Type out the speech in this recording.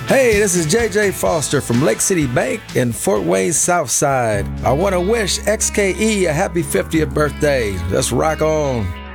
Hey, this is JJ Foster from Lake City Bank in Fort Wayne Southside. I want to wish XKE a happy 50th birthday. Let's rock on.